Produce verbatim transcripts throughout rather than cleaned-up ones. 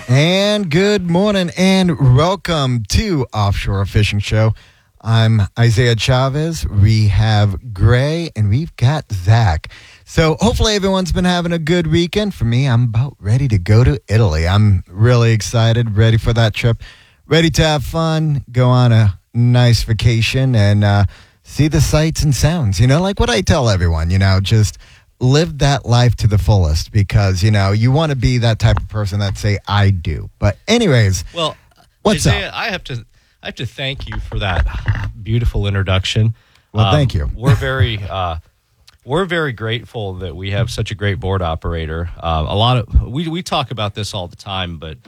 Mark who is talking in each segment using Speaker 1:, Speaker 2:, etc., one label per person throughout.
Speaker 1: And good morning and welcome to Offshore Fishing Show. I'm Isaiah Chavez. We have Gray and we've got Zach. So hopefully everyone's been having a good weekend. For me, I'm about ready to go to Italy. I'm really excited, ready for that trip, ready to have fun, go on a nice vacation and uh, see the sights and sounds. You know, like what I tell everyone, you know, just live that life to the fullest because, you know, you want to be that type of person that say, I do. But anyways,
Speaker 2: well,
Speaker 1: what's
Speaker 2: Isaiah,
Speaker 1: up?
Speaker 2: I have to I have to thank you for that beautiful introduction.
Speaker 1: Well,
Speaker 2: um,
Speaker 1: thank you.
Speaker 2: We're very uh, we're very grateful that we have such a great board operator. Uh, a lot of we we talk about this all the time, but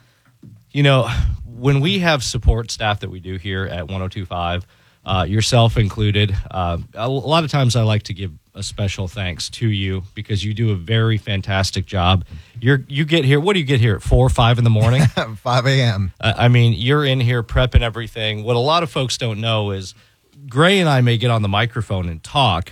Speaker 2: you know, when we have support staff that we do here at one oh two point five, uh, yourself included, uh, a lot of times I like to give a special thanks to you because you do a very fantastic job. You're you get here. What do you get here at four or five in the morning?
Speaker 1: five a.m.
Speaker 2: Uh, I mean, you're in here prepping everything. What a lot of folks don't know is Gray and I may get on the microphone and talk,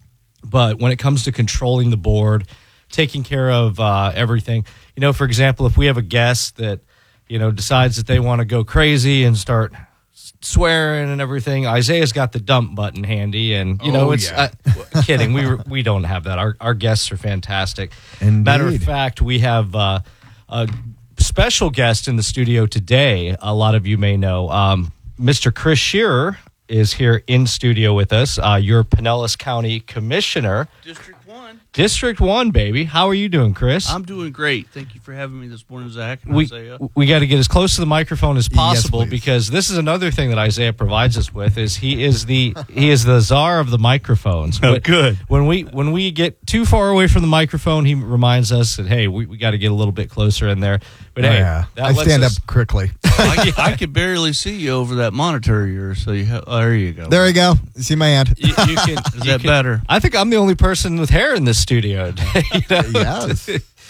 Speaker 2: but when it comes to controlling the board, taking care of uh, everything, you know, for example, if we have a guest that, you know, decides that they want to go crazy and start swearing and everything, Isaiah's got the dump button handy, and you know,
Speaker 1: oh,
Speaker 2: it's
Speaker 1: yeah.
Speaker 2: uh, kidding. We we don't have that. Our our guests are fantastic.
Speaker 1: Indeed.
Speaker 2: Matter of fact, we have uh, a special guest in the studio today. A lot of you may know, um, Mister Chris Shearer is here in studio with us. Uh, your Pinellas County Commissioner,
Speaker 3: District one.
Speaker 2: District One, baby. How are you doing, Chris?
Speaker 3: I'm doing great. Thank you for having me this morning, Zach and
Speaker 2: we
Speaker 3: Isaiah.
Speaker 2: we got to get as close to the microphone as possible
Speaker 1: Yes, please.
Speaker 2: because this is another thing that Isaiah provides us with is he is the he is the czar of the microphones.
Speaker 3: Oh,
Speaker 2: When-
Speaker 3: good.
Speaker 2: When we when we get too far away from the microphone, he reminds us that hey, we, we got to get a little bit closer in there. But
Speaker 1: Oh,
Speaker 2: hey,
Speaker 1: yeah.
Speaker 2: that
Speaker 1: I
Speaker 2: lets
Speaker 1: stand
Speaker 2: us-
Speaker 1: up quickly.
Speaker 3: I, I could barely see you over that monitor of yours, so you ha- oh, there you go.
Speaker 1: There we go. See my hand.
Speaker 2: You, you can,
Speaker 3: Is
Speaker 2: you
Speaker 3: that
Speaker 2: can-
Speaker 3: better?
Speaker 2: I think I'm the only person with hair in this studio today. You know?
Speaker 1: Yes.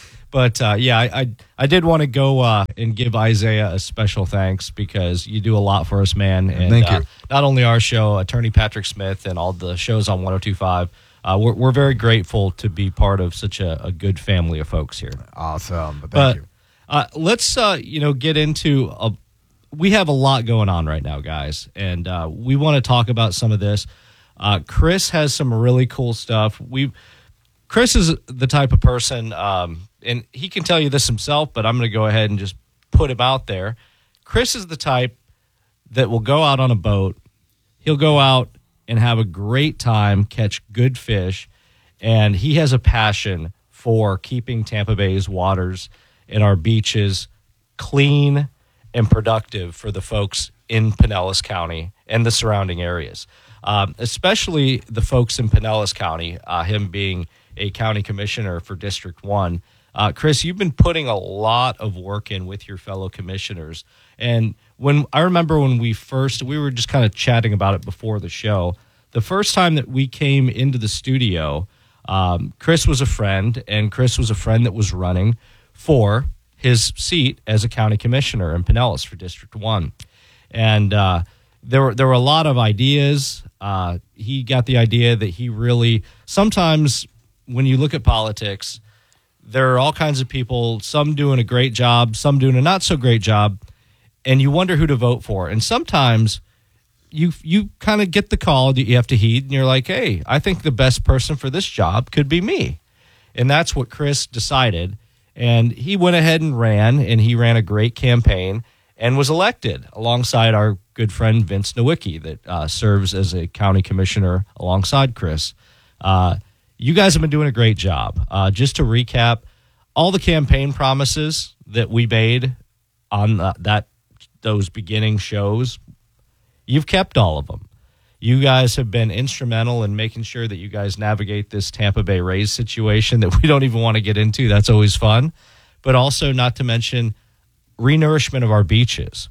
Speaker 2: But uh, yeah, I, I I did want to go uh, and give Isaiah a special thanks because you do a lot for us, man. And
Speaker 1: Thank
Speaker 2: uh,
Speaker 1: you.
Speaker 2: not only our show, Attorney Patrick Smith, and all the shows on one oh two point five. Uh, we're we're very grateful to be part of such a, a good family of folks here.
Speaker 1: Awesome. Thank
Speaker 2: But
Speaker 1: you.
Speaker 2: uh, let's uh, you know get into a. We have a lot going on right now, guys, and uh, we want to talk about some of this. Uh, Chris has some really cool stuff. We Chris is the type of person, um, and he can tell you this himself, but I'm going to go ahead and just put him out there. Chris is the type that will go out on a boat. He'll go out and have a great time, catch good fish, and he has a passion for keeping Tampa Bay's waters and our beaches clean and productive for the folks in Pinellas County and the surrounding areas, um, especially the folks in Pinellas County, uh, him being a county commissioner for District one. Uh, Chris, you've been putting a lot of work in with your fellow commissioners. And when I remember when we first, we were just kind of chatting about it before the show, the first time that we came into the studio, um, Chris was a friend, and Chris was a friend that was running for his seat as a county commissioner in Pinellas for District one. And uh, there were there were a lot of ideas. Uh, he got the idea that he really, sometimes when you look at politics, there are all kinds of people, some doing a great job, some doing a not so great job, and you wonder who to vote for. And sometimes you you kind of get the call that you have to heed, and you're like, hey, I think the best person for this job could be me. And that's what Chris decided. And he went ahead and ran, and he ran a great campaign and was elected alongside our good friend Vince Nowicki that uh, serves as a county commissioner alongside Chris. Uh, you guys have been doing a great job. Uh, just to recap, all the campaign promises that we made on the, that those beginning shows, you've kept all of them. You guys have been instrumental in making sure that you guys navigate this Tampa Bay Rays situation that we don't even want to get into. That's always fun. But also, not to mention, renourishment of our beaches,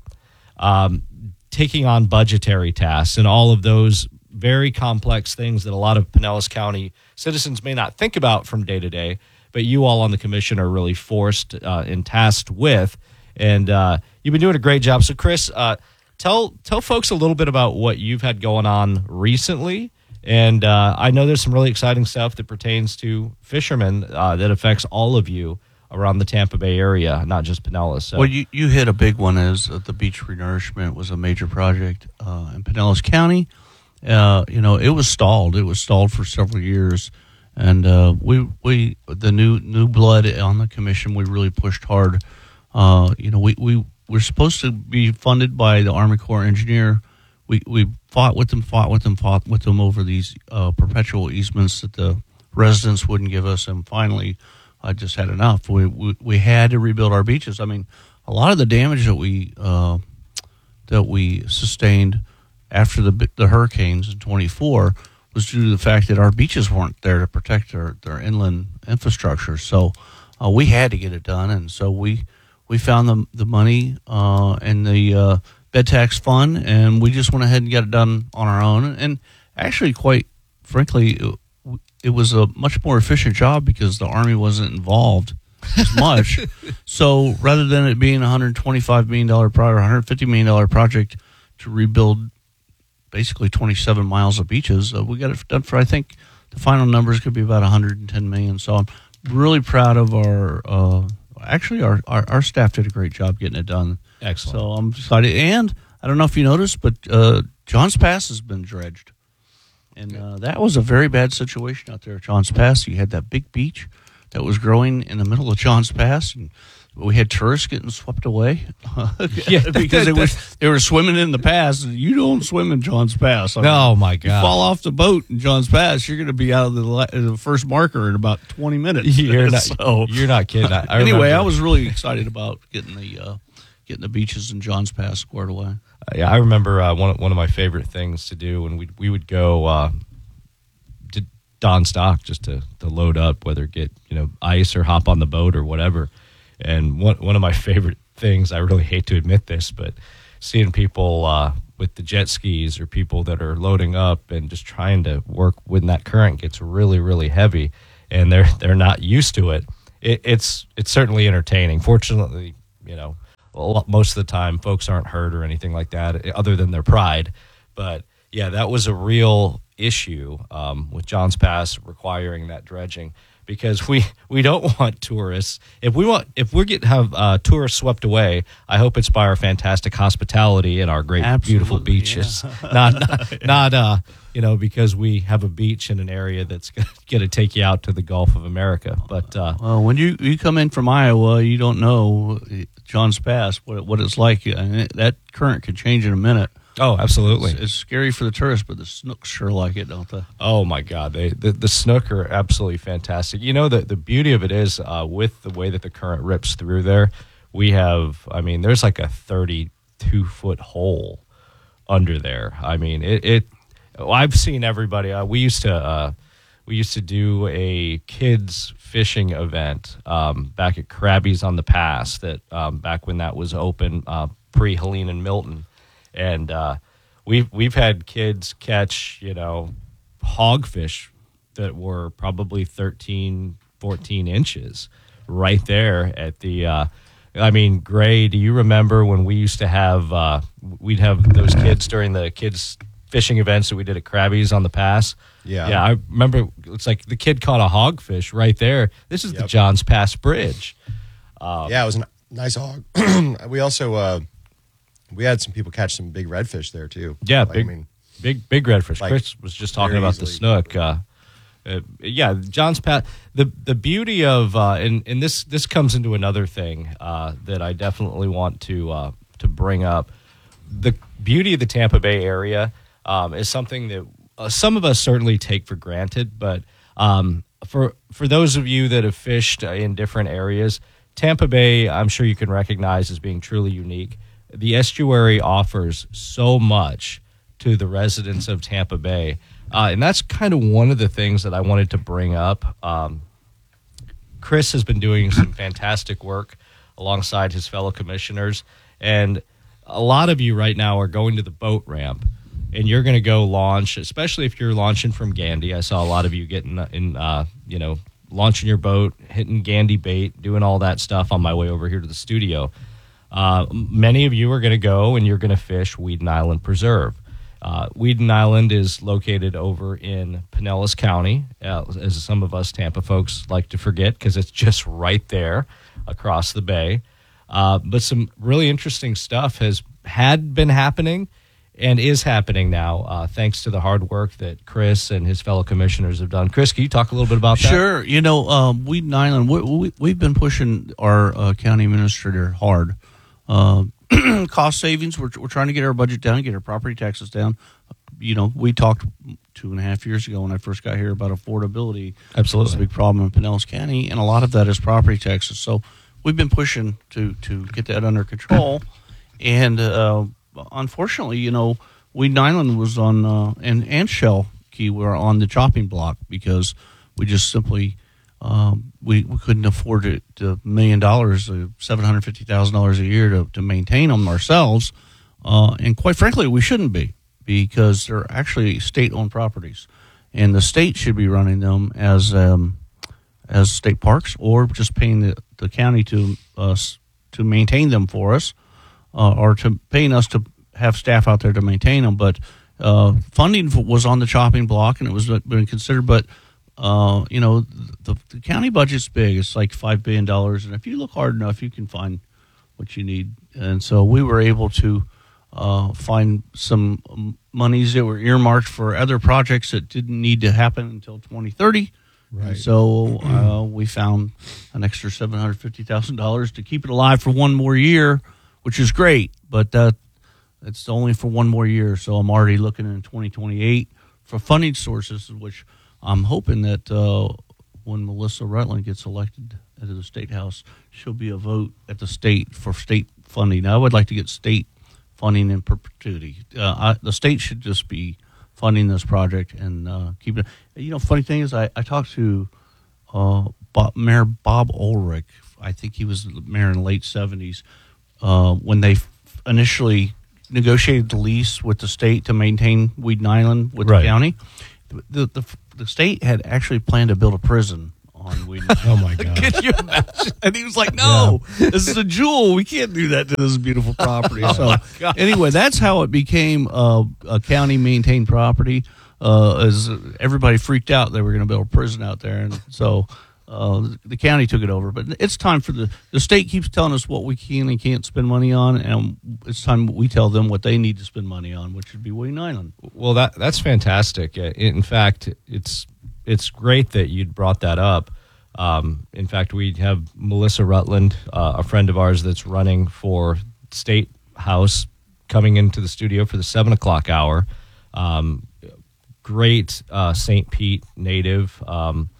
Speaker 2: um, taking on budgetary tasks, and all of those very complex things that a lot of Pinellas County citizens may not think about from day to day, but you all on the commission are really forced uh, and tasked with. And uh, you've been doing a great job. So, Chris, uh, Tell tell folks a little bit about what you've had going on recently. And uh, I know there's some really exciting stuff that pertains to fishermen uh, that affects all of you around the Tampa Bay area, not just Pinellas. So.
Speaker 3: Well, you, you hit a big one. Is uh, the beach renourishment was a major project uh, in Pinellas County. Uh, you know, it was stalled. It was stalled for several years, and uh, we we the new new blood on the commission. We really pushed hard. Uh, you know, we we we're supposed to be funded by the Army Corps Engineer. We we fought with them, fought with them, fought with them over these uh, perpetual easements that the residents wouldn't give us, and finally, I just had enough. We, we we had to rebuild our beaches. I mean, a lot of the damage that we uh, that we sustained after the the hurricanes in twenty-four was due to the fact that our beaches weren't there to protect their, their inland infrastructure. So uh, we had to get it done, and so we we found the the money uh, and the uh, bed tax fund, and we just went ahead and got it done on our own. And actually, quite frankly, it, it was a much more efficient job because the Army wasn't involved as much. So rather than it being a one hundred twenty-five million dollars project or one hundred fifty million dollars project to rebuild basically twenty-seven miles of beaches, uh, we got it done for, I think, the final numbers could be about one hundred ten million dollars. So I'm really proud of our, uh, actually our, our, our staff did a great job getting it done.
Speaker 2: Excellent.
Speaker 3: So I'm excited. And I don't know if you noticed, but uh, Johns Pass has been dredged. And uh, that was a very bad situation out there at Johns Pass. You had that big beach that was growing in the middle of Johns Pass, and we had tourists getting swept away
Speaker 2: yeah,
Speaker 3: because they were they were swimming in the pass. You don't swim in Johns Pass. I mean,
Speaker 2: oh my God!
Speaker 3: You fall off the boat in Johns Pass, you're going to be out of the, the first marker in about twenty minutes.
Speaker 2: You're not.
Speaker 3: So,
Speaker 2: you're not kidding. I, I
Speaker 3: anyway,
Speaker 2: remember.
Speaker 3: I was really excited about getting the uh, getting the beaches in Johns Pass squared away.
Speaker 2: Uh, yeah, I remember uh, one one of my favorite things to do when we we would go uh, to Don Stock just to, to load up, whether get you know ice or hop on the boat or whatever. And one one of my favorite things, I really hate to admit this, but seeing people uh, with the jet skis or people that are loading up and just trying to work when that current gets really really heavy and they're they're not used to it. it it's it's certainly entertaining. Fortunately, you know. Well, most of the time, folks aren't hurt or anything like that, other than their pride. But yeah, that was a real issue um, with Johns Pass requiring that dredging because we, we don't want tourists. If we want, if we get have uh, tourists swept away, I hope it's by our fantastic hospitality and our great,
Speaker 3: Absolutely,
Speaker 2: beautiful beaches, yeah. not not, yeah. not uh, you know because we have a beach in an area that's going to take you out to the Gulf of America. But uh,
Speaker 3: well, when you, you come in from Iowa, you don't know Johns Pass, what what it's like. I mean, that current could change in a minute.
Speaker 2: Oh, absolutely.
Speaker 3: It's, it's scary for the tourists, but the snooks sure like it, don't they?
Speaker 2: Oh, my God. They, the, the snook are absolutely fantastic. You know, the, the beauty of it is uh, with the way that the current rips through there, we have, I mean, there's like a thirty-two foot hole under there. I mean, it, it I've seen everybody. Uh, we used to, uh, we used to do a kids fishing event um, back at Krabby's on the Pass that um, back when that was open, uh, pre Helene and Milton. And uh, we've we've had kids catch, you know, hogfish that were probably thirteen, fourteen inches right there at the, uh, I mean, Gray, do you remember when we used to have, uh, we'd have those kids during the kids fishing events that we did at Krabby's on the Pass?
Speaker 1: Yeah.
Speaker 2: Yeah, I remember it's like the kid caught a hogfish right there. This is
Speaker 4: Yep.
Speaker 2: the Johns Pass Bridge.
Speaker 4: Um, yeah, it was a nice hog. we also, uh, we had some people catch some big redfish there too.
Speaker 2: Yeah,
Speaker 4: like,
Speaker 2: big,
Speaker 4: I mean,
Speaker 2: big, big redfish.
Speaker 4: like,
Speaker 2: Chris was just talking
Speaker 4: very
Speaker 2: about the
Speaker 4: easily.
Speaker 2: snook. Uh, uh, yeah, Johns Pass. The the beauty of uh, and and this this comes into another thing uh, that I definitely want to uh, to bring up. The beauty of the Tampa Bay area um, is something that uh, some of us certainly take for granted, but um, for for those of you that have fished in different areas, Tampa Bay, I'm sure you can recognize as being truly unique. The estuary offers so much to the residents of Tampa Bay. Uh, and that's kind of one of the things that I wanted to bring up. Um, Chris has been doing some fantastic work alongside his fellow commissioners. And a lot of you right now are going to the boat ramp. And you're going to go launch, especially if you're launching from Gandy. I saw a lot of you getting in, uh, you know, launching your boat, hitting Gandy bait, doing all that stuff on my way over here to the studio. Uh, many of you are going to go and you're going to fish Weeden Island Preserve. Uh, Weeden Island is located over in Pinellas County, uh, as some of us Tampa folks like to forget because it's just right there across the bay. Uh, but some really interesting stuff has had been happening and is happening now, uh, thanks to the hard work that Chris and his fellow commissioners have done. Chris, can you talk a little bit about that?
Speaker 3: Sure. You know, um, Weeden Island, we, we, we've been pushing our uh, county administrator hard. Uh, cost savings, we're, we're trying to get our budget down, get our property taxes down. You know, we talked two and a half years ago when I first got here about affordability.
Speaker 2: Absolutely.
Speaker 3: It's a big problem in Pinellas County, and a lot of that is property taxes. So we've been pushing to, to get that under control. And uh, unfortunately, you know, Weeden Island was on, uh, and, and Shell Key were on the chopping block because we just simply, um, we, we couldn't afford it, a million dollars, uh, seven hundred fifty thousand dollars a year to, to maintain them ourselves. Uh, and quite frankly, we shouldn't be because they're actually state-owned properties. And the state should be running them as um, as state parks or just paying the, the county to us to maintain them for us. Uh, or to paying us to have staff out there to maintain them, but uh, funding was on the chopping block and it was being considered. But uh, you know, the, the county budget's big; it's like five billion dollars, and if you look hard enough, you can find what you need. And so we were able to uh, find some monies that were earmarked for other projects that didn't need to happen until twenty thirty. Right. And so uh, we found an extra seven hundred fifty thousand dollars to keep it alive for one more year, which is great, but uh, it's only for one more year. So I'm already looking in twenty twenty-eight for funding sources, which I'm hoping that uh, when Melissa Rutland gets elected into the State House, she'll be a vote at the state for state funding. I would like to get state funding in perpetuity. Uh, I, the state should just be funding this project and uh, keep it. You know, funny thing is, I, I talked to uh, Bob, Mayor Bob Ulrich. I think he was the mayor in the late seventies. Uh, when they f- initially negotiated the lease with the state to maintain Weeden Island with
Speaker 2: Right.
Speaker 3: the county, the, the the state had actually planned to build a prison on Weeden Island.
Speaker 1: Oh my God.
Speaker 3: Can you imagine? And he was like, no, this is a jewel. We can't do that to this beautiful property. So anyway, that's how it became uh, a county maintained property. Uh, as everybody freaked out, they were going to build a prison out there. And so Uh, the county took it over, but it's time for the the state keeps telling us what we can and can't spend money on, and it's time we tell them what they need to spend money on, which would be Weeden Island.
Speaker 2: Well, that that's fantastic. Uh, In fact, it's it's great that you brought that up. Um, in fact, we have Melissa Rutland, uh, a friend of ours that's running for State House, coming into the studio for the seven o'clock hour. Um, great uh, Saint Pete native. Um,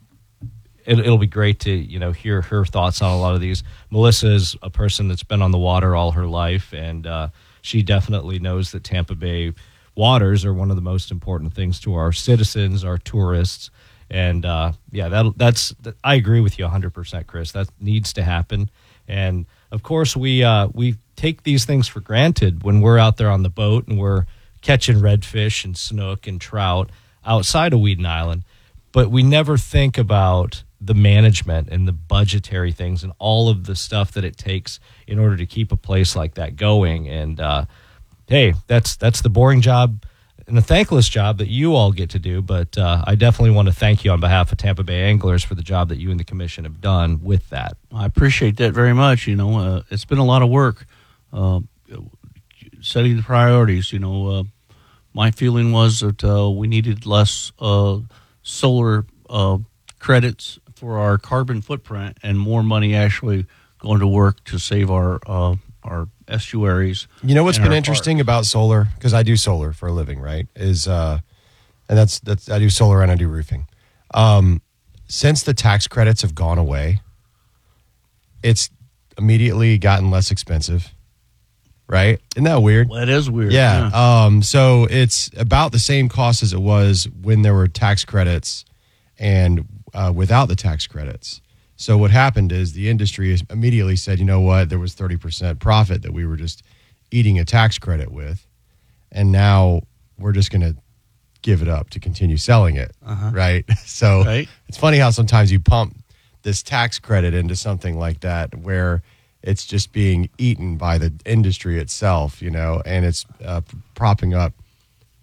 Speaker 2: It, it'll be great to, you know, hear her thoughts on a lot of these. Melissa is a person that's been on the water all her life, and uh, she definitely knows that Tampa Bay waters are one of the most important things to our citizens, our tourists, and uh, yeah, that that's. I agree with you one hundred percent, Chris. That needs to happen, and of course we uh, we take these things for granted when we're out there on the boat and we're catching redfish and snook and trout outside of Weeden Island, but we never think about the management and the budgetary things and all of the stuff that it takes in order to keep a place like that going. And uh, hey, that's that's the boring job and the thankless job that you all get to do. But uh, I definitely want to thank you on behalf of Tampa Bay Anglers for the job that you and the commission have done with that.
Speaker 3: I appreciate that very much. You know, uh, it's been a lot of work uh, setting the priorities. You know, uh, my feeling was that uh, we needed less uh, solar uh, credits for our carbon footprint and more money actually going to work to save our uh, our estuaries.
Speaker 4: You know what's
Speaker 3: and
Speaker 4: been
Speaker 3: our
Speaker 4: interesting
Speaker 3: parks.
Speaker 4: about solar, because I do solar for a living, right? Is uh, and that's that's I do solar and I do roofing. Um, since the tax credits have gone away, it's immediately gotten less expensive, right? Isn't that weird?
Speaker 3: Well, that is weird.
Speaker 4: Yeah. Um, so it's about the same cost as it was when there were tax credits and uh, without the tax credits. So what happened is the industry immediately said, you know what, there was thirty percent profit that we were just eating a tax credit with. And now we're just going to give it up to continue selling it.
Speaker 3: Uh-huh.
Speaker 4: Right. So
Speaker 3: Right.
Speaker 4: it's funny how sometimes you pump this tax credit into something like that where it's just being eaten by the industry itself, you know, and it's uh, propping up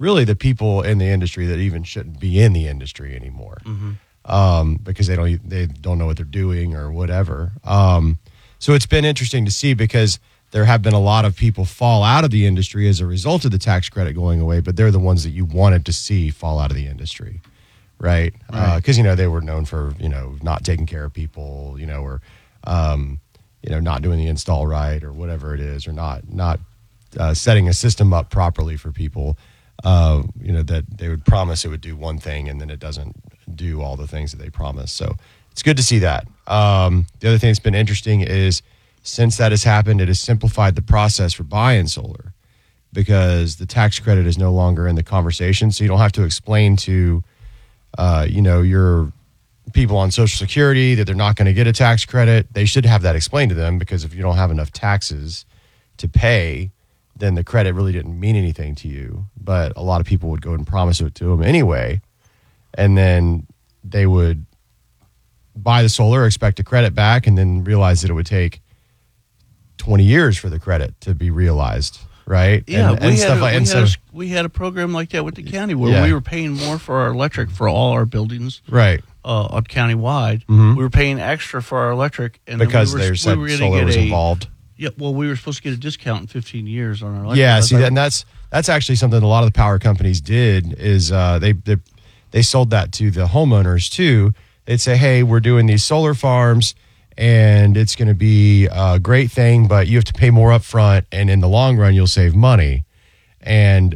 Speaker 4: really the people in the industry that even shouldn't be in the industry anymore, mm-hmm. um, because they don't they don't know what they're doing or whatever. Um, so it's been interesting to see because there have been a lot of people fall out of the industry as a result of the tax credit going away, but they're the ones that you wanted to see fall out of the industry, right? Because
Speaker 3: Right.
Speaker 4: uh, you know they were known for you know not taking care of people, you know, or um, you know not doing the install right or whatever it is, or not not uh, setting a system up properly for people. Uh, you know that they would promise it would do one thing and then it doesn't do all the things that they promise. So it's good to see that. Um, the other thing that's been interesting is, since that has happened, it has simplified the process for buying solar because the tax credit is no longer in the conversation. So you don't have to explain to, uh, you know, your people on Social Security that they're not going to get a tax credit. They should have that explained to them, because if you don't have enough taxes to pay, then the credit really didn't mean anything to you. But a lot of people would go and promise it to them anyway, and then they would buy the solar, expect a credit back, and then realize that it would take twenty years for the credit to be realized, right?
Speaker 3: Yeah,
Speaker 4: and,
Speaker 3: we,
Speaker 4: and
Speaker 3: had
Speaker 4: stuff
Speaker 3: a,
Speaker 4: like
Speaker 3: we,
Speaker 4: and
Speaker 3: had
Speaker 4: so,
Speaker 3: a, we had a program like that with the county where
Speaker 4: Yeah.
Speaker 3: we were paying more for our electric for all our buildings
Speaker 4: right,
Speaker 3: uh, on countywide.
Speaker 4: Mhm.
Speaker 3: We were paying extra for our electric, and then
Speaker 4: because
Speaker 3: we were,
Speaker 4: there's
Speaker 3: we
Speaker 4: that
Speaker 3: were gonna
Speaker 4: solar
Speaker 3: get
Speaker 4: was
Speaker 3: a,
Speaker 4: involved.
Speaker 3: Yeah, well, we were supposed to get a discount in fifteen years on our electric.
Speaker 4: Yeah,
Speaker 3: I was
Speaker 4: see,
Speaker 3: like,
Speaker 4: that, and that's that's actually something a lot of the power companies did is uh, they, they they sold that to the homeowners too. They'd say, hey, we're doing these solar farms, and it's going to be a great thing, but you have to pay more up front, and in the long run, you'll save money. And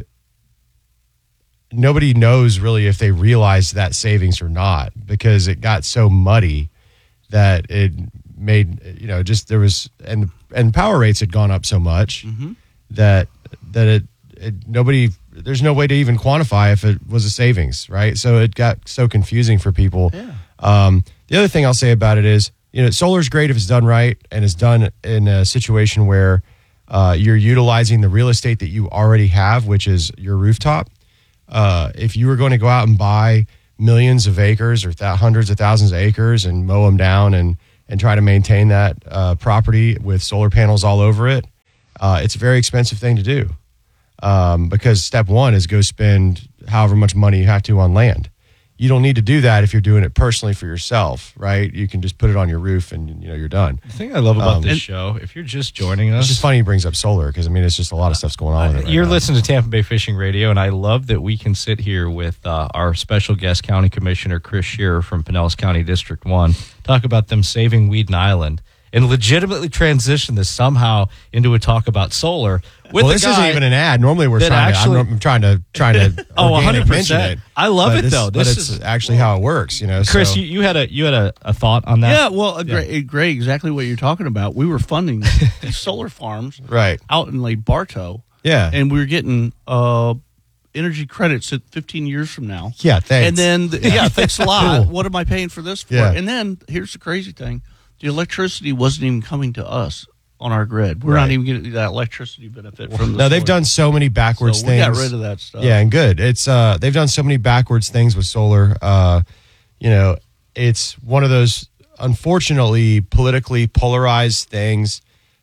Speaker 4: nobody knows really if they realized that savings or not, because it got so muddy that it made, you know, just there was, and and power rates had gone up so much
Speaker 3: Mhm.
Speaker 4: that that it, it nobody, there's no way to even quantify if it was a savings, right? So it got so confusing for people.
Speaker 3: Yeah.
Speaker 4: Um, the other thing I'll say about it is, you know, solar's great if it's done right and it's done in a situation where uh, you're utilizing the real estate that you already have, which is your rooftop. Uh, if you were going to go out and buy millions of acres or th- hundreds of thousands of acres and mow them down and and try to maintain that uh, property with solar panels all over it, uh, it's a very expensive thing to do, um, because step one is go spend however much money you have to on land. You don't need to do that if you're doing it personally for yourself, right? You can just put it on your roof and you know you're done.
Speaker 2: The thing I love about
Speaker 4: Um,
Speaker 2: this
Speaker 3: and-
Speaker 2: show, if you're just joining us,
Speaker 4: It's just funny he brings up solar because I mean it's just a lot of stuff's going on with it. Right
Speaker 2: you're
Speaker 4: now.
Speaker 2: listening to Tampa Bay Fishing Radio, and I love that we can sit here with uh, our special guest county commissioner, Chris Shearer from Pinellas County District one, talk about them saving Weeden Island, and legitimately transition this somehow into a talk about solar. With
Speaker 4: Well,
Speaker 2: the
Speaker 4: this
Speaker 2: guy
Speaker 4: isn't even an ad. Normally we're
Speaker 2: that
Speaker 4: trying
Speaker 2: actually-
Speaker 4: to, I'm, I'm trying to, trying to
Speaker 2: Oh,
Speaker 4: organic
Speaker 2: one hundred
Speaker 4: mention
Speaker 2: percent.
Speaker 4: it.
Speaker 2: I love
Speaker 4: But
Speaker 2: it, though.
Speaker 4: But
Speaker 2: This
Speaker 4: it's
Speaker 2: is-
Speaker 4: actually how it works, you know.
Speaker 2: Chris,
Speaker 4: so.
Speaker 2: you, you had a you had a, a thought on that?
Speaker 3: Yeah, well, a great, great, exactly what you're talking about. We were funding these solar farms
Speaker 4: Right.
Speaker 3: out in Lake Bartow,
Speaker 4: Yeah.
Speaker 3: and we were getting uh, energy credits at fifteen years from now.
Speaker 4: Yeah, thanks.
Speaker 3: And then, the, yeah, thanks a lot.
Speaker 4: Cool.
Speaker 3: What am I paying for this for?
Speaker 4: Yeah.
Speaker 3: And then here's the crazy thing: the electricity wasn't even coming to us on our grid. We're
Speaker 4: Right.
Speaker 3: not even getting that electricity benefit from the
Speaker 4: no, they've
Speaker 3: solar.
Speaker 4: done so many backwards
Speaker 3: So we
Speaker 4: things.
Speaker 3: got rid of that stuff.
Speaker 4: Yeah, and good. It's uh, they've done so many backwards things with solar. Uh, you know, it's one of those unfortunately politically polarized things.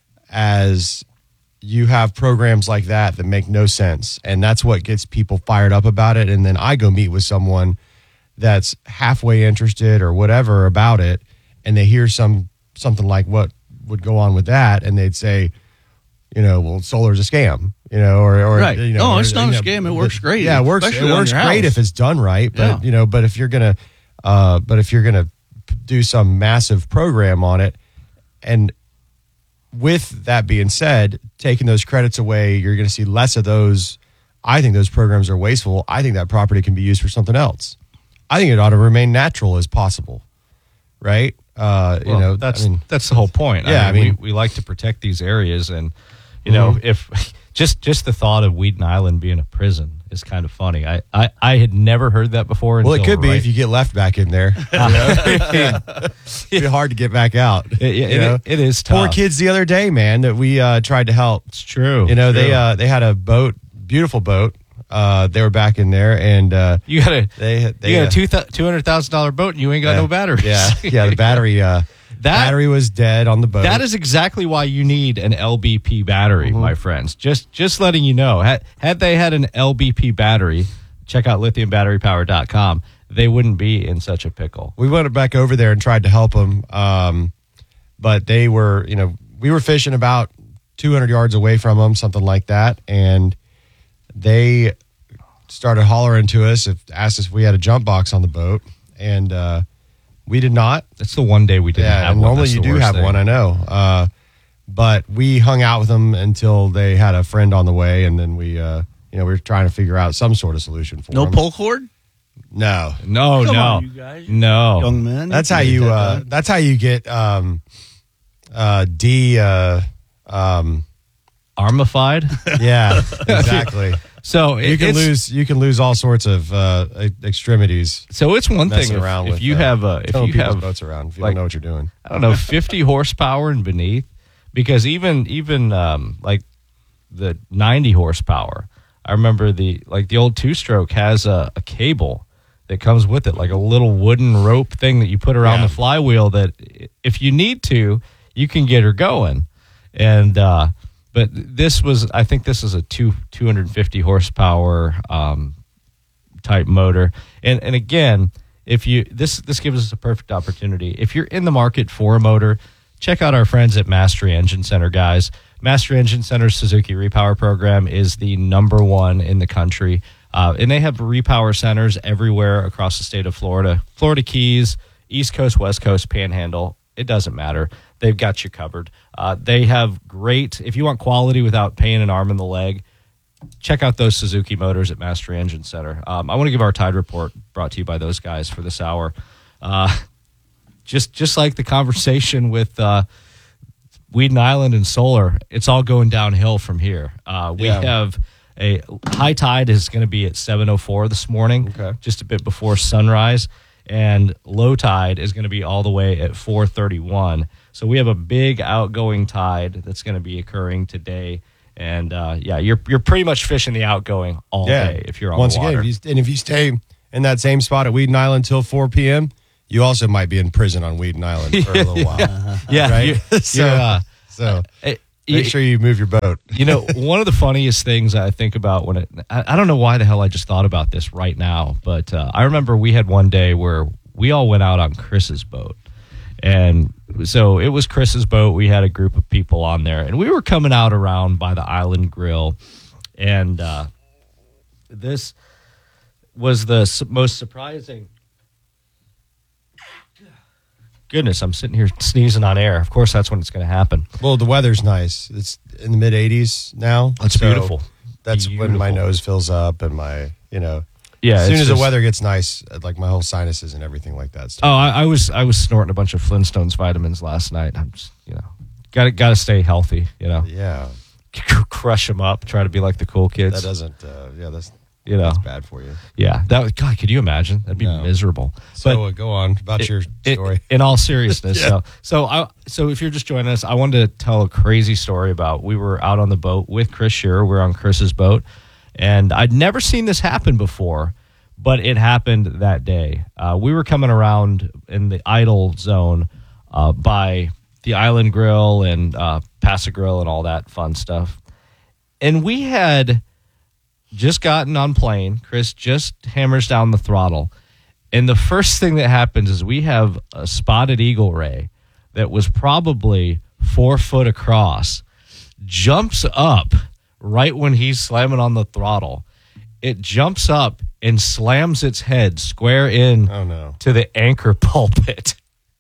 Speaker 4: As you have programs like that that make no sense, and that's what gets people fired up about it. And then I go meet with someone that's halfway interested or whatever about it, and they hear some something like what would go on with that, and they'd say, you know, well, solar's a scam, you know, or, or
Speaker 3: Right.
Speaker 4: you know,
Speaker 3: No, it's
Speaker 4: or,
Speaker 3: not a
Speaker 4: you know,
Speaker 3: scam. It
Speaker 4: but-
Speaker 3: works great,
Speaker 4: Yeah, it works. It
Speaker 3: especially on
Speaker 4: works
Speaker 3: your
Speaker 4: great
Speaker 3: house.
Speaker 4: if it's done right. But
Speaker 3: Yeah.
Speaker 4: you know, but if you're gonna, uh, but if you're gonna p- do some massive program on it, and with that being said, taking those credits away, you're going to see less of those. I think those programs are wasteful. I think that property can be used for something else. I think it ought to remain natural as possible, right? Uh,
Speaker 2: Well,
Speaker 4: you know,
Speaker 2: that's
Speaker 4: I mean,
Speaker 2: that's the whole point.
Speaker 4: Yeah,
Speaker 2: I mean,
Speaker 4: I mean-
Speaker 2: we, we like to protect these areas, and you know,
Speaker 4: Mhm.
Speaker 2: if just just the thought of Weeden Island being a prison is kind of funny. I, I, I had never heard that before.
Speaker 4: well, it
Speaker 2: until
Speaker 4: could be
Speaker 2: right-
Speaker 4: if you get left back in there. You know? It'd be hard to get back out.
Speaker 2: It, it,
Speaker 4: you know?
Speaker 2: it, it is tough.
Speaker 4: Poor kids the other day, man, that we uh, tried to help.
Speaker 2: It's true.
Speaker 4: You know, they
Speaker 2: True.
Speaker 4: uh, they had a boat, beautiful boat. Uh, they were back in there, and uh,
Speaker 2: you got a
Speaker 4: they they
Speaker 2: you got
Speaker 4: uh,
Speaker 2: a two two hundred thousand dollar boat, and you ain't got
Speaker 4: yeah,
Speaker 2: no batteries.
Speaker 4: Yeah, yeah, the battery. Uh,
Speaker 2: that
Speaker 4: battery was dead on the boat.
Speaker 2: that is exactly why you need an L B P battery,
Speaker 4: Mm-hmm.
Speaker 2: my friends. Just just letting you know. Had, had they had an L B P battery, check out lithium battery power dot com, they wouldn't be in such a pickle.
Speaker 4: We went back over there and tried to help them, um, but they were, you know, we were fishing about two hundred yards away from them, something like that, and they started hollering to us, if, asked us if we had a jump box on the boat, and uh, we did not.
Speaker 2: That's the one day we didn't
Speaker 4: Yeah,
Speaker 2: have
Speaker 4: and
Speaker 2: one.
Speaker 4: normally
Speaker 2: That's
Speaker 4: you
Speaker 2: the
Speaker 4: do
Speaker 2: worst
Speaker 4: have
Speaker 2: thing.
Speaker 4: one, I know. Uh, but we hung out with them until they had a friend on the way, and then we, uh, you know, we were trying to figure out some sort of solution for
Speaker 3: No
Speaker 4: them.
Speaker 3: pull cord?
Speaker 4: No,
Speaker 2: No,
Speaker 3: Come
Speaker 2: no,
Speaker 3: on, you guys.
Speaker 2: no.
Speaker 3: Young men.
Speaker 4: that's
Speaker 3: can
Speaker 4: how
Speaker 3: get
Speaker 4: you.
Speaker 3: that
Speaker 4: Uh,
Speaker 3: done.
Speaker 4: that's how you get um, uh, de. Uh, um,
Speaker 2: Armified.
Speaker 4: yeah, exactly.
Speaker 2: So
Speaker 4: You
Speaker 2: it,
Speaker 4: can
Speaker 2: it's,
Speaker 4: lose. You can lose all sorts of uh, e- extremities
Speaker 2: So it's one thing
Speaker 4: messing
Speaker 2: if,
Speaker 4: around
Speaker 2: if
Speaker 4: with.
Speaker 2: you
Speaker 4: uh,
Speaker 2: have a if
Speaker 4: towing
Speaker 2: you
Speaker 4: people's
Speaker 2: have
Speaker 4: boats around if you
Speaker 2: like-
Speaker 4: don't know what you're doing.
Speaker 2: I don't know, fifty horsepower and beneath, because even even um, like the ninety horsepower, I remember the like the old two stroke has a, a cable that comes with it, like a little wooden rope thing that you put around
Speaker 4: Yeah.
Speaker 2: the flywheel. That if you need to, you can get her going. And uh, but this was, I think this is a two two hundred fifty horsepower um, type motor, and and again. If you this this gives us a perfect opportunity. If you're in the market for a motor, check out our friends at Mastery Engine Center, guys. Mastery Engine Center's Suzuki Repower program is the number one in the country, uh, and they have repower centers everywhere across the state of Florida. Florida Keys, East Coast, West Coast, Panhandle. It doesn't matter. They've got you covered. Uh, they have great. If you want quality without paying an arm and the leg, check out those Suzuki motors at Mastery Engine Center. Um, I want to give our Tide Report, brought to you by those guys for this hour. Uh, just just like the conversation with uh, Whedon Island and Solar, it's all going downhill from here. Uh, we
Speaker 4: Yeah.
Speaker 2: have a high tide is going to be at seven oh four this morning,
Speaker 4: Okay.
Speaker 2: just a bit before sunrise, and low tide is going to be all the way at four thirty-one. So we have a big outgoing tide that's going to be occurring today. And uh, yeah, you're you're pretty much fishing the outgoing all
Speaker 4: Yeah.
Speaker 2: day if you're on
Speaker 4: Once
Speaker 2: the water.
Speaker 4: again, if you, and if you stay in that same spot at Whedon Island till four p.m., you also might be in prison on Whedon Island for a little while.
Speaker 2: yeah,
Speaker 4: right?
Speaker 2: you're-
Speaker 4: So-
Speaker 2: you're, uh,
Speaker 4: So
Speaker 2: it-
Speaker 4: make
Speaker 2: you-
Speaker 4: sure you move your boat.
Speaker 2: You know, one of the funniest things I think about when it, I, I don't know why the hell I just thought about this right now, but uh, I remember we had one day where we all went out on Chris's boat. And so it was Chris's boat. We had a group of people on there, and we were coming out around by the Island Grill. And uh, this was the su- most surprising. Goodness, I'm sitting here sneezing on air. Of course, that's when it's going to happen.
Speaker 4: Well, the weather's nice. It's in the mid eighties now.
Speaker 2: It's
Speaker 4: so
Speaker 2: beautiful.
Speaker 4: That's when my
Speaker 2: Beautiful.
Speaker 4: nose fills up and my, you know,
Speaker 2: Yeah,
Speaker 4: as soon
Speaker 2: it's
Speaker 4: as
Speaker 2: just-
Speaker 4: the weather gets nice, like my whole sinuses and everything like that.
Speaker 2: Oh, I, I was I was snorting a bunch of Flintstones vitamins last night. I'm just, you know, got to got to stay healthy. You know,
Speaker 4: Yeah,
Speaker 2: crush them up. Try to be like the cool kids.
Speaker 4: that doesn't. Uh, yeah, that's
Speaker 2: you know,
Speaker 4: that's bad for you.
Speaker 2: yeah. That would, God, could you imagine? That'd be
Speaker 4: No.
Speaker 2: miserable.
Speaker 4: So uh, go on about your
Speaker 2: it-
Speaker 4: story.
Speaker 2: in all seriousness,
Speaker 4: Yeah.
Speaker 2: so so I so if you're just joining us, I wanted to tell a crazy story about we were out on the boat with Chris Shearer. We are on Chris's boat, and I'd never seen this happen before, but it happened that day. Uh, we were coming around in the idle zone uh, by the Island Grill and uh, Paso Grill and all that fun stuff, and we had just gotten on plane. Chris just hammers down the throttle. And the first thing that happens is we have a spotted eagle ray that was probably four foot across, jumps up right when he's slamming on the throttle. It jumps up and slams its head square in
Speaker 4: Oh no!
Speaker 2: to the anchor pulpit.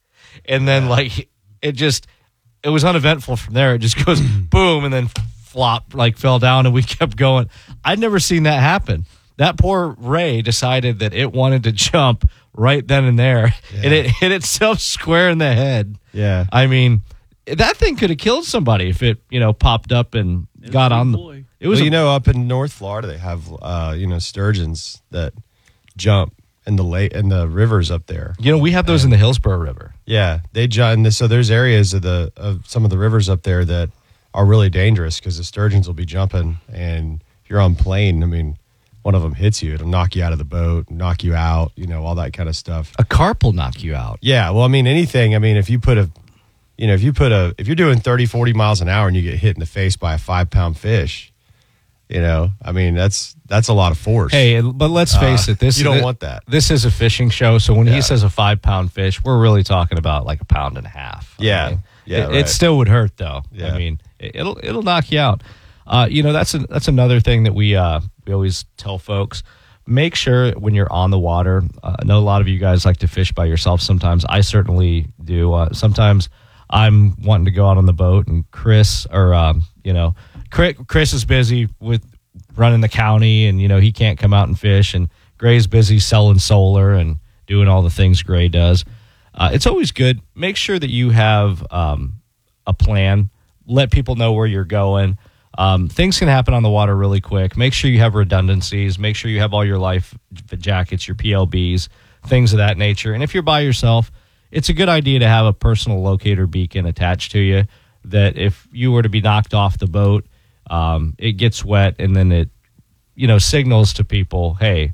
Speaker 2: And then, like, it just, it was uneventful from there. It just goes boom and then flop, like, fell down, and we kept going. I'd never seen that happen. That poor Ray decided that it wanted to jump right then and there, and it hit itself square in the head.
Speaker 4: Yeah.
Speaker 2: I mean, that thing could have killed somebody if it, you know, popped up and got
Speaker 3: a
Speaker 2: on
Speaker 3: big
Speaker 2: the.
Speaker 3: boy.
Speaker 2: It was,
Speaker 4: well,
Speaker 2: a-
Speaker 4: you know, up in North Florida, they have uh, you know sturgeons that jump in the lake in the rivers up there.
Speaker 2: you know, we have those in the Hillsborough River.
Speaker 4: Yeah, they jump. So there's areas of the of some of the rivers up there that are really dangerous because the sturgeons will be jumping, and if you're on plane, I mean, one of them hits you, it'll knock you out of the boat, knock you out, you know, all that kind of stuff.
Speaker 2: A carp will knock you out.
Speaker 4: Yeah, well, I mean, anything. I mean, if you put a you know, if you put a, if you're doing thirty, forty miles an hour and you get hit in the face by a five pound fish, you know, I mean, that's, that's a lot of force.
Speaker 2: Hey, but let's face
Speaker 4: Uh,
Speaker 2: it. This
Speaker 4: you don't
Speaker 2: thi-
Speaker 4: want that.
Speaker 2: This is a fishing show, so when
Speaker 4: Yeah.
Speaker 2: he says a five pound fish, we're really talking about like a pound and a half. I
Speaker 4: Yeah.
Speaker 2: mean,
Speaker 4: Yeah,
Speaker 2: it,
Speaker 4: right.
Speaker 2: it still would hurt though.
Speaker 4: Yeah.
Speaker 2: I mean, it, it'll it'll knock you out. Uh, you know, that's a, that's another thing that we uh, we always tell folks. Make sure when you're on the water. Uh, I know a lot of you guys like to fish by yourself. Sometimes I certainly do. Uh, sometimes I'm wanting to go out on the boat, and Chris or um, you know, Chris, Chris is busy with running the county, and you know he can't come out and fish. And Gray's busy selling solar and doing all the things Gray does. Uh, it's always good. Make sure that you have um, a plan. Let people know where you're going. Um, things can happen on the water really quick. Make sure you have redundancies. Make sure you have all your life jackets, your P L Bs, things of that nature. And if you're by yourself, it's a good idea to have a personal locator beacon attached to you that if you were to be knocked off the boat, um, it gets wet and then it, you know, signals to people, hey,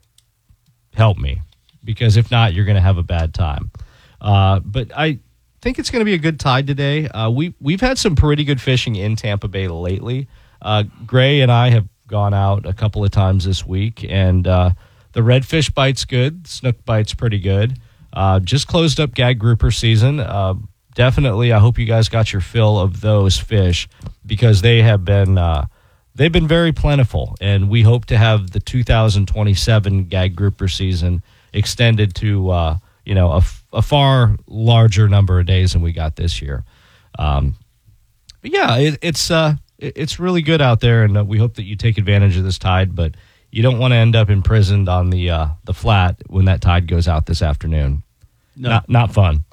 Speaker 2: help me. Because if not, you're going to have a bad time. Uh, but I think it's going to be a good tide today. Uh, we, we've had some pretty good fishing in Tampa Bay lately. Uh, Gray and I have gone out a couple of times this week, and uh, the redfish bite's good. Snook bite's pretty good. Uh, just closed up gag grouper season. Uh, definitely, I hope you guys got your fill of those fish because they have been uh, they've been very plentiful, and we hope to have the two thousand twenty-seven gag grouper season extended to uh, you know a, f- a far larger number of days than we got this year. Um, but yeah, it, it's uh, it, it's really good out there, and uh, we hope that you take advantage of this tide. But you don't want to end up imprisoned on the uh, the flat when that tide goes out this afternoon.
Speaker 3: No.
Speaker 2: Not not fun.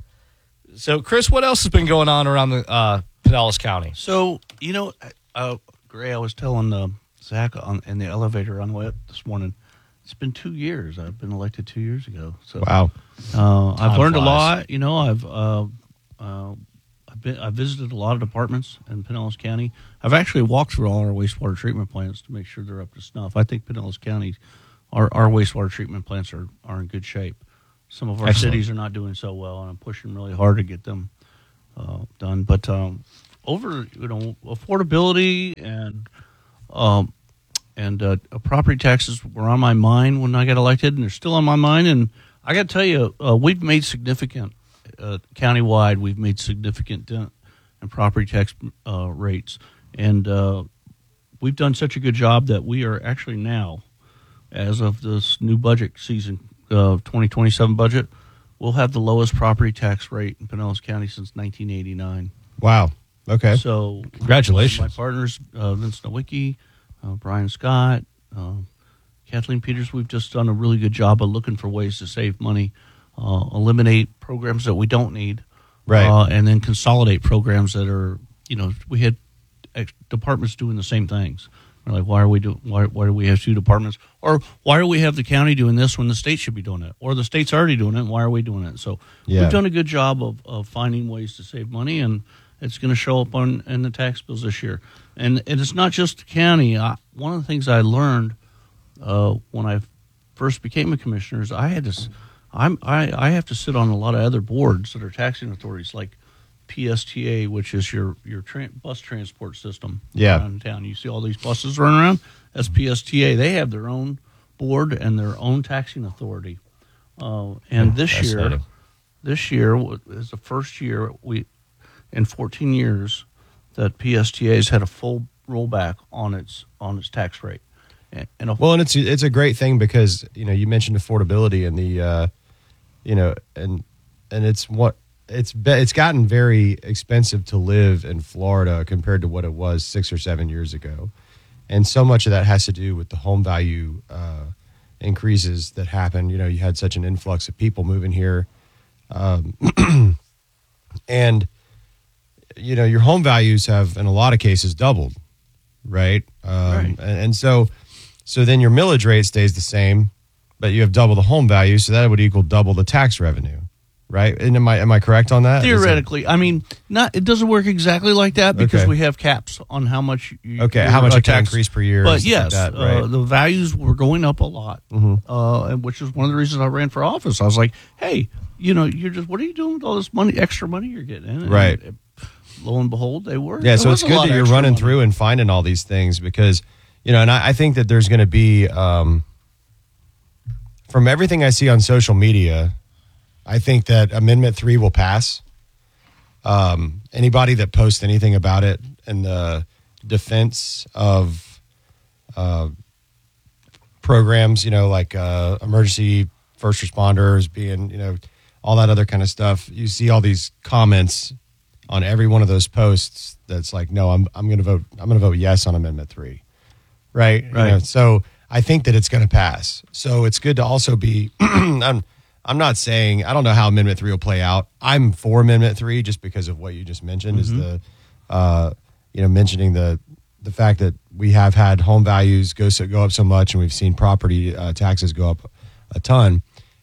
Speaker 2: So, Chris, what else has been going on around the uh, Pinellas County?
Speaker 3: So, you know, uh, Gray, I was telling uh, Zach on, in the elevator on the way up this morning, it's been two years. I've been elected two years ago. So,
Speaker 4: Wow.
Speaker 3: uh, I've
Speaker 2: Time
Speaker 3: learned a
Speaker 2: flies.
Speaker 3: lot. You know, I've uh, uh, I've been I've visited a lot of departments in Pinellas County. I've actually walked through all our wastewater treatment plants to make sure they're up to snuff. I think Pinellas County, our our wastewater treatment plants are, are in good shape. Some of our
Speaker 2: Excellent.
Speaker 3: cities are not doing so well, and I'm pushing really hard to get them uh, done. But um, over, you know, affordability and um, and uh, property taxes were on my mind when I got elected, and they're still on my mind. And I got to tell you, uh, we've made significant uh, countywide. We've made significant dent in property tax uh, rates, and uh, we've done such a good job that we are actually now, as of this new budget season. Uh, twenty twenty-seven budget, we'll have the lowest property tax rate in Pinellas County since nineteen eighty-nine.
Speaker 4: Wow. Okay.
Speaker 3: So,
Speaker 2: Congratulations.
Speaker 3: my partners, uh, Vince Nowicki, uh, Brian Scott, uh, Kathleen Peters, we've just done a really good job of looking for ways to save money, uh, eliminate programs that we don't need,
Speaker 4: Right.
Speaker 3: uh, and then consolidate programs that are, you know, we had ex- departments doing the same things. We're like, why are we doing? Why, why do we have two departments? Or why do we have the county doing this when the state should be doing it? Or the state's already doing it, and why are we doing it? So
Speaker 4: Yeah.
Speaker 3: we've done a good job of, of finding ways to save money, and it's going to show up on in the tax bills this year. And, and it's not just the county. I, one of the things I learned uh, when I first became a commissioner is I had to, s- I'm, I, I have to sit on a lot of other boards that are taxing authorities, like P S T A, which is your your tra- bus transport system
Speaker 4: Yeah.
Speaker 3: around town. You see all these buses running around. That's P S T A. They have their own board and their own taxing authority. Uh, and this year,
Speaker 2: Fascinating.
Speaker 3: this year wa- is the first year we, in fourteen years, that P S T A has had a full rollback on its on its tax rate. And, and a,
Speaker 4: Well, and it's it's a great thing because you know you mentioned affordability and the uh, you know and and it's what it's be, it's gotten very expensive to live in Florida compared to what it was six or seven years ago, and so much of that has to do with the home value uh, increases that happened. You know, you had such an influx of people moving here, um, and you know your home values have in a lot of cases doubled, right? Um,
Speaker 3: Right.
Speaker 4: And, and so. So then your millage rate stays the same, but you have double the home value, so that would equal double the tax revenue, right? And am I am I correct on that? Is that-
Speaker 3: theoretically, I mean, not it doesn't work exactly like that because
Speaker 4: Okay.
Speaker 3: we have caps on how much. You,
Speaker 4: Okay,
Speaker 3: you're
Speaker 4: how much it can
Speaker 3: taxed.
Speaker 4: increase per year and
Speaker 3: But
Speaker 4: stuff
Speaker 3: yes,
Speaker 4: like that,
Speaker 3: uh,
Speaker 4: right?
Speaker 3: the values were going up a lot,
Speaker 4: Mhm.
Speaker 3: uh, and which is one of the reasons I ran for office. I was like, hey, you know, you're just, what are you doing with all this money, extra money you're getting? And,
Speaker 4: Right.
Speaker 3: And, lo and behold, they were.
Speaker 4: Yeah,
Speaker 3: There
Speaker 4: so
Speaker 3: was
Speaker 4: it's
Speaker 3: a
Speaker 4: good
Speaker 3: lot
Speaker 4: that
Speaker 3: of
Speaker 4: you're
Speaker 3: extra
Speaker 4: running
Speaker 3: money.
Speaker 4: through and finding all these things because, you know, and I, I think that there's going to be, um, from everything I see on social media, I think that Amendment three will pass. Um, anybody that posts anything about it in the defense of uh, programs, you know, like uh, emergency first responders being, you know, all that other kind of stuff, you see all these comments on every one of those posts that's like, no, I'm I'm going to vote I'm going to vote yes on Amendment three, right? You
Speaker 3: Right.
Speaker 4: know, so I think that it's going to pass. So it's good to also be. I'm I'm not saying I don't know how Amendment three will play out. I'm for Amendment three just because of what you just mentioned is the, uh, you know, mentioning the the fact that we have had home values go so, go up so much, and we've seen property uh, taxes go up a ton,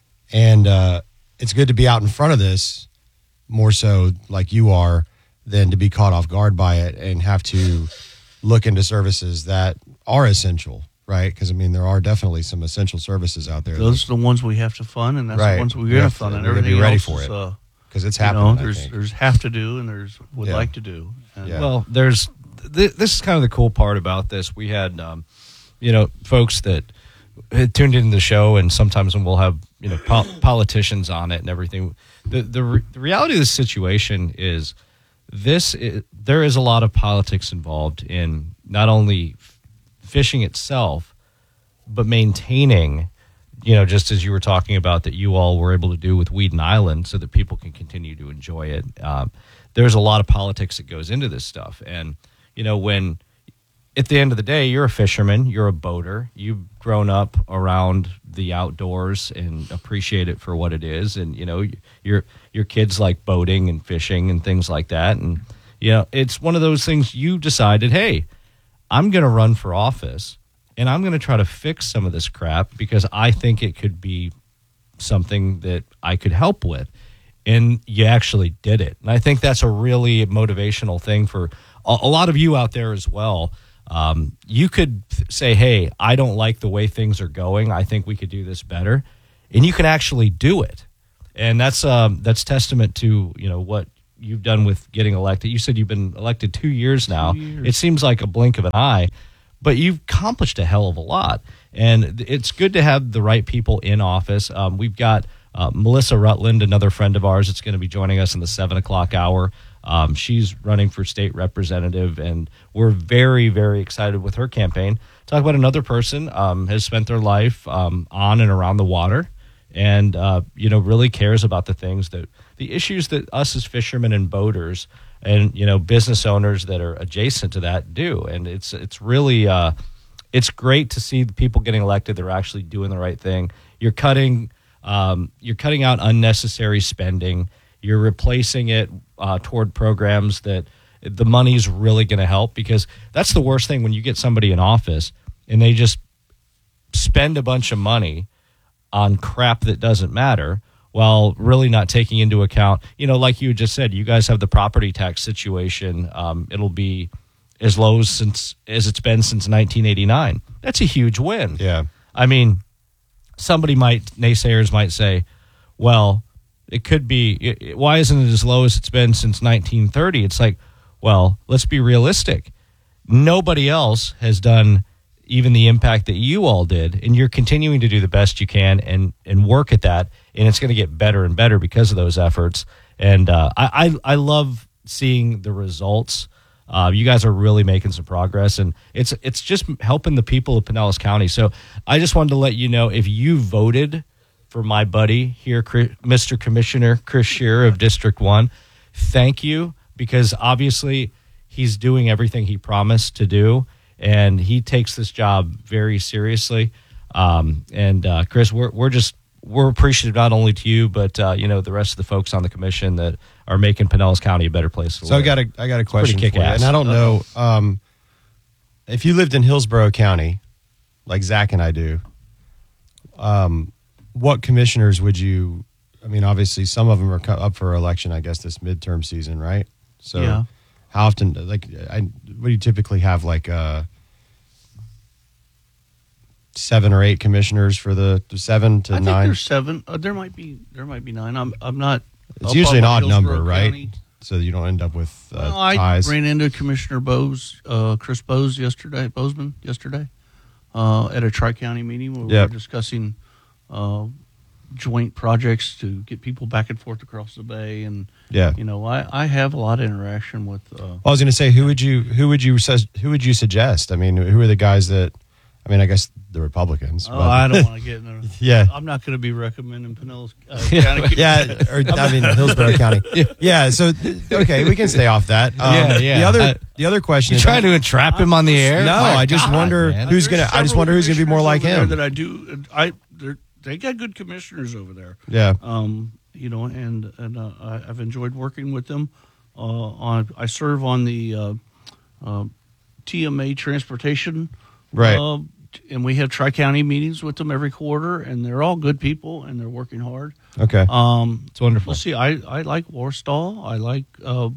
Speaker 4: and uh, it's good to be out in front of this more so like you are than to be caught off guard by it and have to look into services that are essential, right? Because I mean, there are definitely some essential services out there
Speaker 3: Those are the ones we have to fund, and that's
Speaker 4: Right.
Speaker 3: the ones we're
Speaker 4: We
Speaker 3: going to
Speaker 4: have to-
Speaker 3: fund, and
Speaker 4: we're gonna be
Speaker 3: everything
Speaker 4: ready
Speaker 3: else
Speaker 4: for
Speaker 3: is,
Speaker 4: it.
Speaker 3: uh,
Speaker 4: because it's
Speaker 3: you
Speaker 4: happening.
Speaker 3: know,
Speaker 4: I
Speaker 3: there's
Speaker 4: think.
Speaker 3: there's have to do, and there's would
Speaker 4: Yeah.
Speaker 3: like to do. And
Speaker 4: Yeah.
Speaker 2: Well, there's th- this is kind of the cool part about this. We had, um, you know, folks that had tuned into the show, and sometimes when we'll have you know pol- politicians on it and everything. The the, re- the reality of the situation is this: is, there is a lot of politics involved in not only f- fishing itself, but maintaining. You know, just as you were talking about that you all were able to do with Weeden Island so that people can continue to enjoy it. Um, there's a lot of politics that goes into this stuff. And, you know, when at the end of the day, you're a fisherman, you're a boater, you've grown up around the outdoors and appreciate it for what it is. And, you know, your, your kids like boating and fishing and things like that. And, you know, it's one of those things you decided, hey, I'm going to run for office. And I'm going to try to fix some of this crap because I think it could be something that I could help with. And you actually did it. And I think that's a really motivational thing for a, a lot of you out there as well. Um, you could th- say, hey, I don't like the way things are going. I think we could do this better. And you can actually do it. And that's um, that's testament to, you know, what you've done with getting elected. You said you've been elected two years now.
Speaker 3: Two years.
Speaker 2: It seems like a blink of an eye. But you've accomplished a hell of a lot. And it's good to have the right people in office. Um, we've got uh, Melissa Rutland, another friend of ours, that's going to be joining us in the seven o'clock hour. Um, she's running for state representative, and we're very, very excited with her campaign. Talk about another person um, has spent their life um, on and around the water and, uh, you know, really cares about the things that the issues that us as fishermen and boaters and, you know, business owners that are adjacent to that do. And it's it's really uh, it's great to see the people getting elected that are actually doing the right thing. You're cutting um, you're cutting out unnecessary spending. You're replacing it uh, toward programs that the money's really going to help, because that's the worst thing when you get somebody in office and they just spend a bunch of money on crap that doesn't matter, while really not taking into account, you know, like you just said, you guys have the property tax situation. Um, it'll be as low as, since, as it's been since nineteen eighty-nine. That's a huge win.
Speaker 4: Yeah.
Speaker 2: I mean, somebody might, naysayers might say, well, it could be, it, it- why isn't it as low as it's been since nineteen thirty? It's like, well, let's be realistic. Nobody else has done even the impact that you all did, and you're continuing to do the best you can and and work at that, and it's going to get better and better because of those efforts. And uh, I, I I love seeing the results. Uh, you guys are really making some progress, and it's it's just helping the people of Pinellas County. So I just wanted to let you know, if you voted for my buddy here, Chris- Mister Commissioner Chris Shearer of District One, thank you, because obviously he's doing everything he promised to do. And he takes this job very seriously. Um, and uh, Chris, we're we're just we're appreciative not only to you, but uh, you know, the rest of the folks on the commission that are making Pinellas County a better place to
Speaker 4: So I
Speaker 2: live.
Speaker 4: got a I got a question for
Speaker 2: pretty
Speaker 4: you,
Speaker 2: kick-ass.
Speaker 4: and I don't know um, if you lived in Hillsborough County, like Zach and I do. Um, what commissioners would you? I mean, obviously, some of them are co- up for election. I guess this midterm season, right? So,
Speaker 3: Yeah.
Speaker 4: how often? Like, I, what do you typically have? Like, uh, seven or eight commissioners for the, the seven to
Speaker 3: I think
Speaker 4: nine.
Speaker 3: there's seven. Uh, there might be there might be nine. I'm I'm not.
Speaker 4: It's
Speaker 3: up
Speaker 4: usually
Speaker 3: on
Speaker 4: an
Speaker 3: my
Speaker 4: odd number,
Speaker 3: Hillsborough
Speaker 4: right?
Speaker 3: County.
Speaker 4: So you don't end up with uh,
Speaker 3: Well, I
Speaker 4: ties.
Speaker 3: ran into Commissioner Bose, uh, Chris Bose yesterday, Bozeman yesterday, uh, at a tri-county meeting where
Speaker 4: Yep.
Speaker 3: we were discussing uh, joint projects to get people back and forth across the bay. And
Speaker 4: Yeah.
Speaker 3: you know, I, I have a lot of interaction with. Uh,
Speaker 4: Well, I was going to say, who would you who would you sus- who would you suggest? I mean, who are the guys that? I mean, I guess the Republicans.
Speaker 3: oh,
Speaker 4: but-
Speaker 3: I don't want to get in there.
Speaker 4: Yeah.
Speaker 3: I'm not going to be recommending Pinellas uh, County.
Speaker 4: Yeah, or I mean Hillsborough County. Yeah, so okay, we can stay off that. Um,
Speaker 2: Yeah, yeah.
Speaker 4: The other
Speaker 2: Uh,
Speaker 4: the other question
Speaker 2: You
Speaker 4: is
Speaker 2: trying to entrap him on the air?
Speaker 4: No,
Speaker 2: My
Speaker 4: I just
Speaker 2: God,
Speaker 4: wonder
Speaker 2: man.
Speaker 4: who's
Speaker 3: There's
Speaker 4: gonna. I just
Speaker 3: several
Speaker 4: wonder who's gonna be more like
Speaker 3: commissioners over there
Speaker 4: him.
Speaker 3: That I do. I they're- they got good commissioners over there.
Speaker 4: Yeah,
Speaker 3: Um, you know, and and uh, I, I've enjoyed working with them. Uh, on I serve on the uh, uh, T M A Transportation,
Speaker 4: Right.
Speaker 3: Uh, and we have tri county meetings with them every quarter, and they're all good people, and they're working hard.
Speaker 4: okay.
Speaker 3: Um,
Speaker 2: It's wonderful.
Speaker 3: let's see, I I like Warstall. I like. Uh,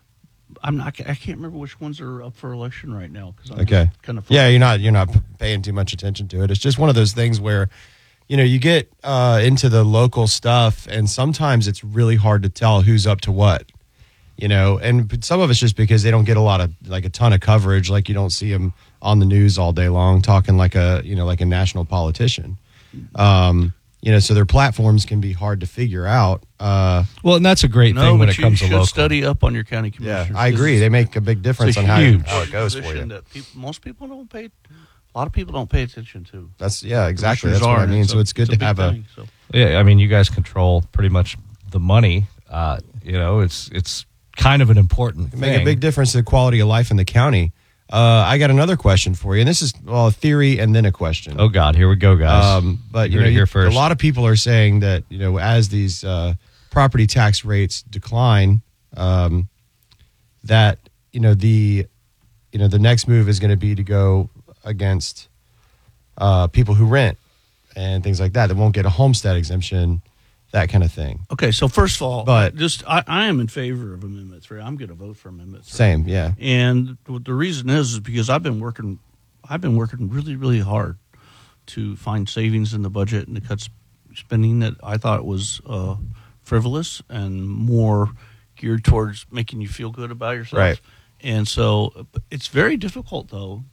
Speaker 3: I'm not. I can't remember which ones are up for election right now because I'm
Speaker 4: Okay.
Speaker 3: kind of
Speaker 4: Yeah, you're not you're not paying too much attention to it. It's just one of those things where, you know, you get uh, into the local stuff, and sometimes it's really hard to tell who's up to what. You know, and some of it's just because they don't get a lot of like a ton of coverage. Like you don't see them on the news all day long talking like a you know like a national politician. Um, you know, so their platforms can be hard to figure out. Uh,
Speaker 2: Well, and that's a great
Speaker 3: No,
Speaker 2: thing when
Speaker 3: but
Speaker 2: it
Speaker 3: you
Speaker 2: comes to
Speaker 3: should
Speaker 2: local.
Speaker 3: study up on your county
Speaker 4: yeah,
Speaker 3: commissioners.
Speaker 4: I agree. They make a big difference
Speaker 3: It's a
Speaker 4: on how,
Speaker 2: huge
Speaker 4: how it goes for
Speaker 3: position
Speaker 4: you.
Speaker 3: That people, most people don't pay. A lot of people don't pay attention to.
Speaker 4: That's yeah, exactly.
Speaker 3: Commissioners
Speaker 4: That's what
Speaker 3: are,
Speaker 4: I
Speaker 3: and
Speaker 4: mean. So
Speaker 3: a-
Speaker 4: it's good
Speaker 3: a
Speaker 4: to
Speaker 3: big
Speaker 4: have a
Speaker 3: thing, so.
Speaker 2: Yeah, I mean, you guys control pretty much the money. Uh, you know, it's it's kind of an important
Speaker 4: make
Speaker 2: thing.
Speaker 4: a big difference to the quality of life in the county. Uh, I got another question for you, and this is well a theory and then a question.
Speaker 2: Oh God, here we go, guys.
Speaker 4: Um, but
Speaker 2: You
Speaker 4: you
Speaker 2: heard
Speaker 4: know,
Speaker 2: it here
Speaker 4: you-
Speaker 2: first.
Speaker 4: a lot of people are saying that you know as these uh, property tax rates decline, um, that you know the you know the next move is going to be to go against uh, people who rent and things like that that won't get a homestead exemption, that kind of thing.
Speaker 3: Okay, so first of all,
Speaker 4: But-
Speaker 3: just I, I am in favor of Amendment Three. I'm going to vote for Amendment Three.
Speaker 4: Same, yeah,
Speaker 3: And what the reason is is because I've been working, I've been working really, really hard to find savings in the budget and to cut sp- spending that I thought was uh, frivolous and more geared towards making you feel good about yourself.
Speaker 4: Right.
Speaker 3: And so it's very difficult, though,